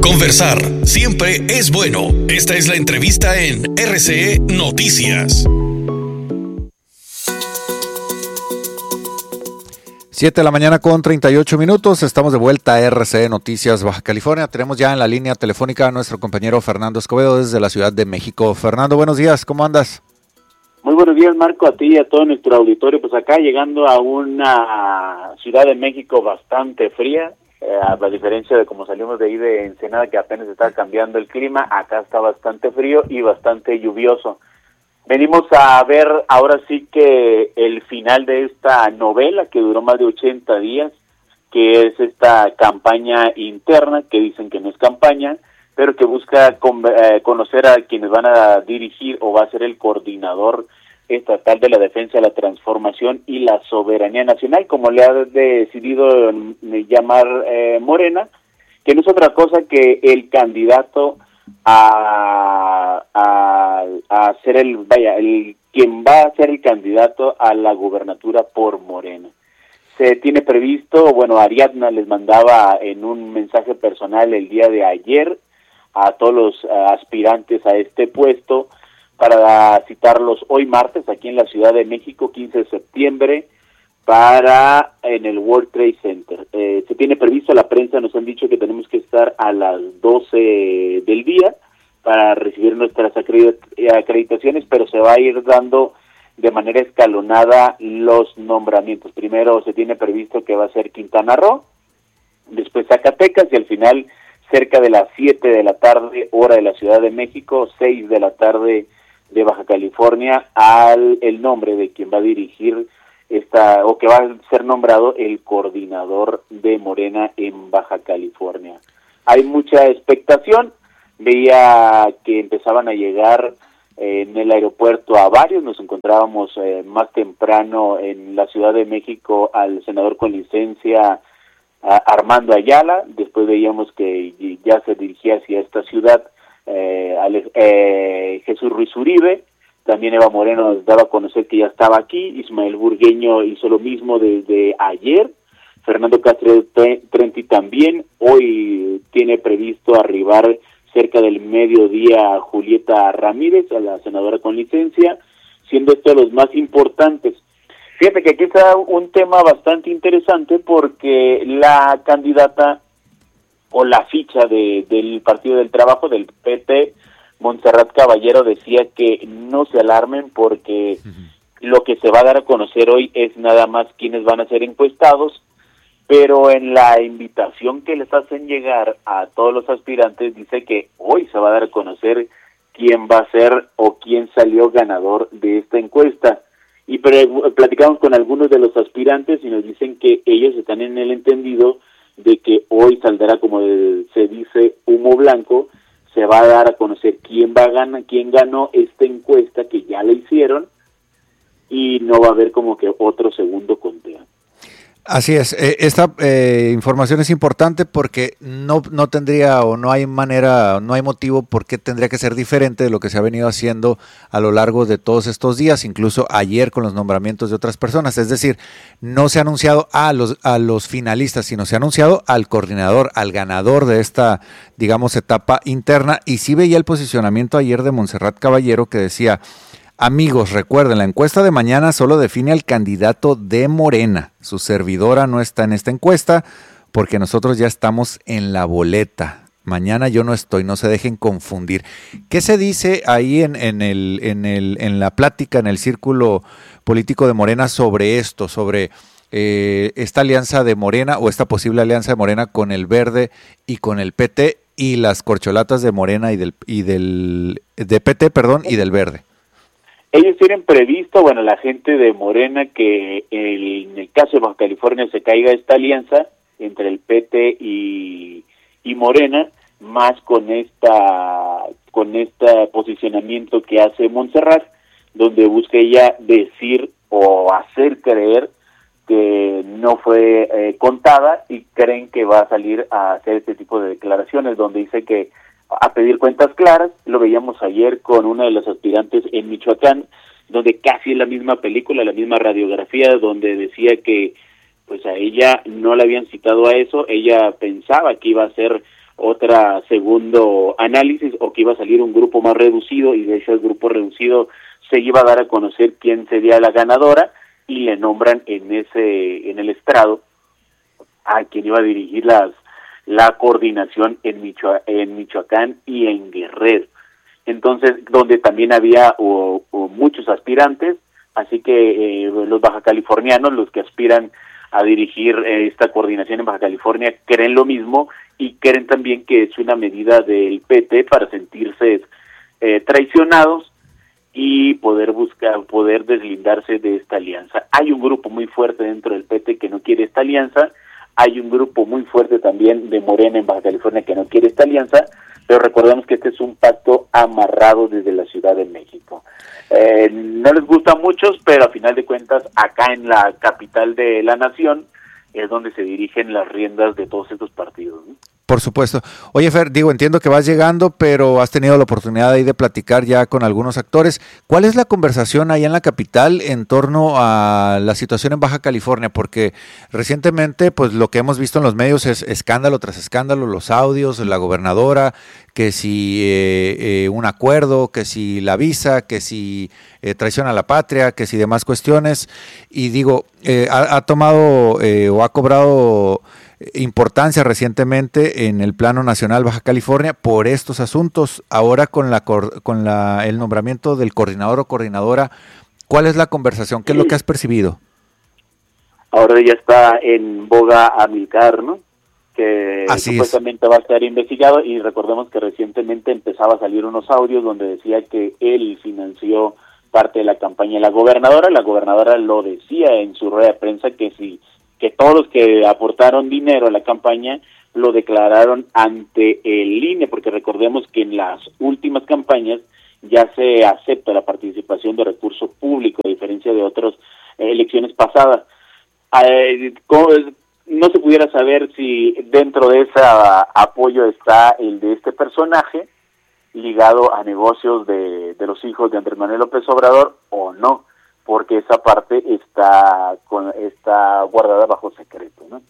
Conversar siempre es bueno. Esta es la entrevista en RCE Noticias. 7 de la mañana con 38 minutos. Estamos de vuelta a RCE Noticias Baja California. Tenemos ya en la línea telefónica a nuestro compañero Fernando Escobedo desde la Ciudad de México. Fernando, buenos días. ¿Cómo andas? Muy buenos días, Marco, a ti y a todo nuestro auditorio. Pues acá llegando a una Ciudad de México bastante fría, a diferencia de como salimos de ahí de Ensenada, que apenas está cambiando el clima, acá está bastante frío y bastante lluvioso. Venimos a ver ahora sí que el final de esta novela que duró más de 80 días, que es esta campaña interna, que dicen que no es campaña, pero que busca conocer a quienes van a dirigir o va a ser el coordinador estatal de la defensa, la transformación y la soberanía nacional, como le ha decidido llamar Morena, que no es otra cosa que el candidato a ser quien va a ser el candidato a la gubernatura por Morena. Se tiene previsto, Ariadna les mandaba en un mensaje personal el día de ayer a todos los aspirantes a este puesto para citarlos hoy martes aquí en la Ciudad de México, 15 de septiembre, en el World Trade Center. Se tiene previsto, la prensa nos han dicho que tenemos que estar a las 12 del día para recibir nuestras acreditaciones, pero se va a ir dando de manera escalonada los nombramientos. Primero se tiene previsto que va a ser Quintana Roo, después Zacatecas y al final cerca de las 7 de la tarde, hora de la Ciudad de México, 6 de la tarde de Baja California, el nombre de quien va a dirigir o que va a ser nombrado el coordinador de Morena en Baja California. Hay mucha expectación, veía que empezaban a llegar en el aeropuerto a varios, nos encontrábamos más temprano en la Ciudad de México al senador con licencia Armando Ayala, después veíamos que ya se dirigía hacia esta ciudad Jesús Ruiz Uribe, también Eva Moreno nos daba a conocer que ya estaba aquí, Ismael Burgueño hizo lo mismo desde ayer, Fernando Castro Trenti también, hoy tiene previsto arribar cerca del mediodía Julieta Ramírez, a la senadora con licencia, siendo estos los más importantes. Fíjate que aquí está un tema bastante interesante porque la candidata o la ficha del Partido del Trabajo, del PT, Montserrat Caballero, decía que no se alarmen porque lo que se va a dar a conocer hoy es nada más quiénes van a ser encuestados, pero en la invitación que les hacen llegar a todos los aspirantes dice que hoy se va a dar a conocer quién va a ser o quién salió ganador de esta encuesta. Y platicamos con algunos de los aspirantes y nos dicen que ellos están en el entendido de que hoy saldrá, como se dice, humo blanco, se va a dar a conocer quién ganó esta encuesta que ya la hicieron y no va a haber como que otro segundo conteo. Así es, esta información es importante porque no tendría o no hay manera, no hay motivo por qué tendría que ser diferente de lo que se ha venido haciendo a lo largo de todos estos días, incluso ayer con los nombramientos de otras personas. Es decir, no se ha anunciado a los finalistas, sino se ha anunciado al coordinador, al ganador de esta, digamos, etapa interna. Y sí veía el posicionamiento ayer de Montserrat Caballero que decía: amigos, recuerden, la encuesta de mañana solo define al candidato de Morena. Su servidora no está en esta encuesta porque nosotros ya estamos en la boleta. Mañana yo no estoy, no se dejen confundir. ¿Qué se dice ahí en la plática, en el círculo político de Morena sobre esto, sobre esta alianza de Morena o esta posible alianza de Morena con el Verde y con el PT y las corcholatas de Morena y del PT, y del Verde? Ellos tienen previsto, la gente de Morena, que en el caso de Baja California se caiga esta alianza entre el PT y Morena, más con este posicionamiento que hace Montserrat, donde busca ella decir o hacer creer que no fue contada y creen que va a salir a hacer este tipo de declaraciones, donde dice que a pedir cuentas claras. Lo veíamos ayer con una de las aspirantes en Michoacán, donde casi es la misma película, la misma radiografía, donde decía que pues a ella no la habían citado a eso, ella pensaba que iba a ser otra segundo análisis, o que iba a salir un grupo más reducido, y de ese grupo reducido se iba a dar a conocer quién sería la ganadora, y le nombran en el estrado a quien iba a dirigir la coordinación en Michoacán y en Guerrero. Entonces, donde también había muchos aspirantes, así que los bajacalifornianos, los que aspiran a dirigir esta coordinación en Baja California, creen lo mismo, y creen también que es una medida del PT para sentirse traicionados y poder deslindarse de esta alianza. Hay un grupo muy fuerte dentro del PT que no quiere esta alianza, hay un grupo muy fuerte también de Morena en Baja California que no quiere esta alianza, pero recordemos que este es un pacto amarrado desde la Ciudad de México. No les gusta a muchos, pero a final de cuentas, acá en la capital de la nación es donde se dirigen las riendas de todos estos partidos, ¿no? Por supuesto. Oye, Fer, entiendo que vas llegando, pero has tenido la oportunidad ahí de platicar ya con algunos actores. ¿Cuál es la conversación ahí en la capital en torno a la situación en Baja California? Porque recientemente, pues lo que hemos visto en los medios es escándalo tras escándalo, los audios, la gobernadora, que si un acuerdo, que si la visa, que si traición a la patria, que si demás cuestiones. Y digo, ha tomado o ha cobrado importancia recientemente en el plano nacional Baja California por estos asuntos. Ahora con el nombramiento del coordinador o coordinadora, ¿cuál es la conversación? ¿Qué es lo que has percibido? Ahora ya está en boga Amilcar, ¿no? Que Así supuestamente va a estar investigado, y recordemos que recientemente empezaba a salir unos audios donde decía que él financió parte de la campaña de la gobernadora lo decía en su rueda de prensa, que todos los que aportaron dinero a la campaña lo declararon ante el INE, porque recordemos que en las últimas campañas ya se acepta la participación de recursos públicos, a diferencia de otras elecciones pasadas. No se pudiera saber si dentro de ese apoyo está el de este personaje ligado a negocios de los hijos de Andrés Manuel López Obrador o no, porque esa parte está guardada bajo secreto, ¿no?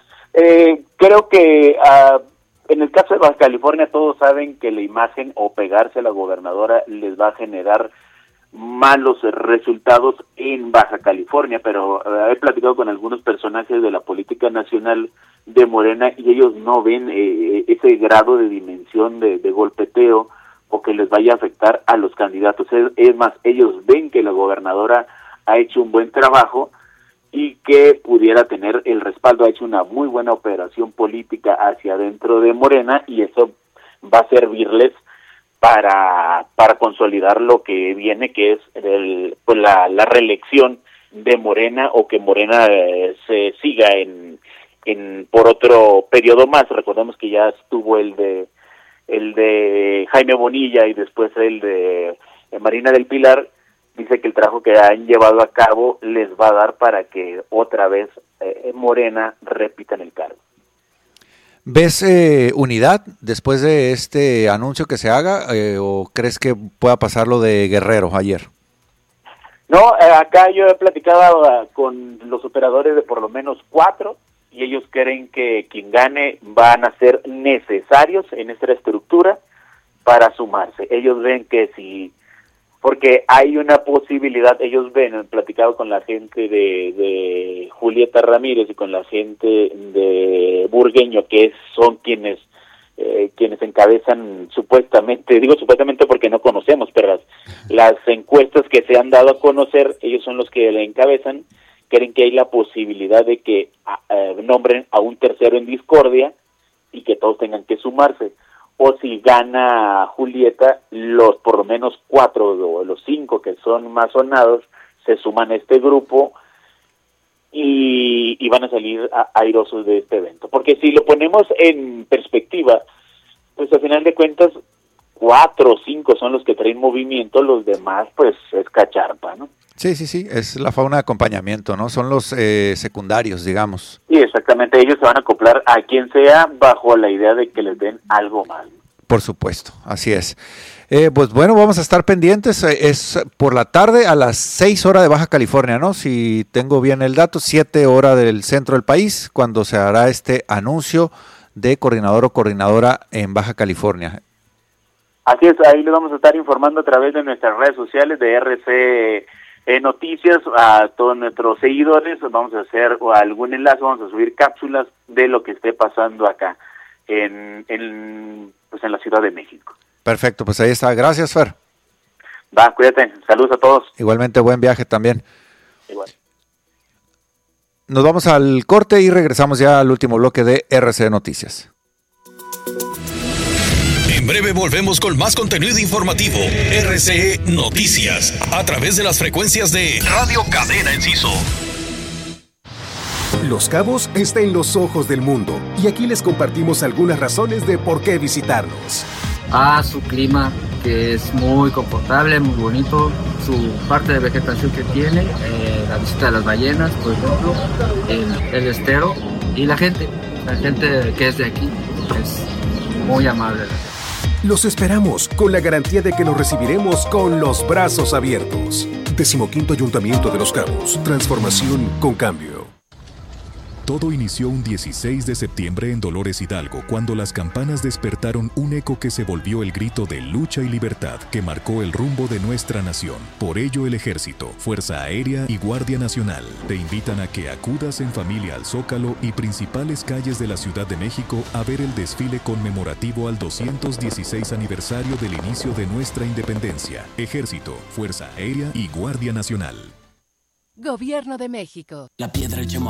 Creo que en el caso de Baja California todos saben que la imagen o pegarse a la gobernadora les va a generar malos resultados en Baja California, pero he platicado con algunos personajes de la política nacional de Morena y ellos no ven ese grado de dimensión de golpeteo o que les vaya a afectar a los candidatos. Es más, ellos ven que la gobernadora ha hecho un buen trabajo y que pudiera tener el respaldo, ha hecho una muy buena operación política hacia adentro de Morena, y eso va a servirles para consolidar lo que viene, que es la reelección de Morena, o que Morena se siga por otro periodo más. Recordemos que ya estuvo el de Jaime Bonilla y después el de Marina del Pilar. Dice que el trabajo que han llevado a cabo les va a dar para que otra vez Morena repita en el cargo. ¿Ves unidad después de este anuncio que se haga o crees que pueda pasar lo de Guerrero ayer? No, acá yo he platicado con los operadores de por lo menos 4 y ellos creen que quien gane van a ser necesarios en esta estructura para sumarse. Ellos ven que porque hay una posibilidad, ellos ven, han platicado con la gente de Julieta Ramírez y con la gente de Burgueño, que son quienes encabezan supuestamente, digo supuestamente porque no conocemos, pero las encuestas que se han dado a conocer, ellos son los que la encabezan, creen que hay la posibilidad de que nombren a un tercero en discordia y que todos tengan que sumarse. O si gana Julieta, por lo menos 4 o los 5 que son más sonados se suman a este grupo y van a salir airosos de este evento. Porque si lo ponemos en perspectiva, pues al final de cuentas 4 o 5 son los que traen movimiento, los demás pues es cacharpa, ¿no? Sí, es la fauna de acompañamiento, ¿no? Son los secundarios, digamos. Sí, exactamente, ellos se van a acoplar a quien sea bajo la idea de que les den algo más. Por supuesto, así es. Pues bueno, vamos a estar pendientes, es por la tarde a las 6 horas de Baja California, ¿no? Si tengo bien el dato, 7 horas del centro del país, cuando se hará este anuncio de coordinador o coordinadora en Baja California. Así es, ahí le vamos a estar informando a través de nuestras redes sociales de RC Noticias a todos nuestros seguidores. Vamos a hacer algún enlace, vamos a subir cápsulas de lo que esté pasando acá en la Ciudad de México. Perfecto, pues ahí está. Gracias, Fer. Va, cuídate. Saludos a todos. Igualmente, buen viaje también. Igual. Nos vamos al corte y regresamos ya al último bloque de RC Noticias. En breve volvemos con más contenido informativo. RCE Noticias, a través de las frecuencias de Radio Cadena Enciso. Los Cabos está en los ojos del mundo y aquí les compartimos algunas razones de por qué visitarnos. Su clima, que es muy confortable, muy bonito, su parte de vegetación que tiene, la visita de las ballenas, por ejemplo, el estero y la gente que es de aquí es muy amable. Los esperamos con la garantía de que los recibiremos con los brazos abiertos. 15º Ayuntamiento de Los Cabos. Transformación con cambio. Todo inició un 16 de septiembre en Dolores Hidalgo, cuando las campanas despertaron un eco que se volvió el grito de lucha y libertad que marcó el rumbo de nuestra nación. Por ello, el Ejército, Fuerza Aérea y Guardia Nacional te invitan a que acudas en familia al Zócalo y principales calles de la Ciudad de México a ver el desfile conmemorativo al 216 aniversario del inicio de nuestra independencia. Ejército, Fuerza Aérea y Guardia Nacional. Gobierno de México. La piedra